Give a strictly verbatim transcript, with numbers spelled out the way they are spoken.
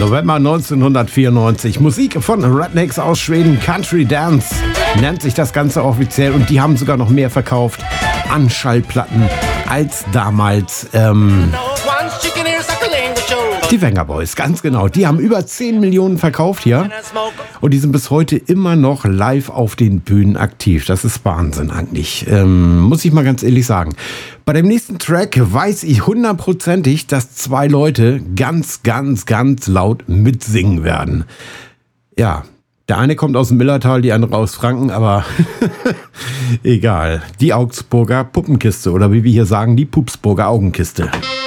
November neunzehnhundertvierundneunzig. Musik von Rednecks aus Schweden, Country Dance nennt sich das Ganze offiziell, und die haben sogar noch mehr verkauft an Schallplatten als damals ähm, die Venga Boys, ganz genau. Die haben über zehn Millionen verkauft hier und die sind bis heute immer noch live auf den Bühnen aktiv. Das ist Wahnsinn eigentlich, ähm, muss ich mal ganz ehrlich sagen. Bei dem nächsten Track weiß ich hundertprozentig, dass zwei Leute ganz, ganz, ganz laut mitsingen werden. Ja, der eine kommt aus dem Millertal, die andere aus Franken, aber egal. Die Augsburger Puppenkiste oder wie wir hier sagen, die Pupsburger Augenkiste.